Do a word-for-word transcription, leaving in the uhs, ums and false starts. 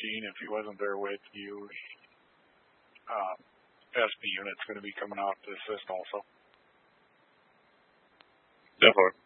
Gene, if he wasn't there with you, uh, S P unit's going to be coming out to assist also. Definitely.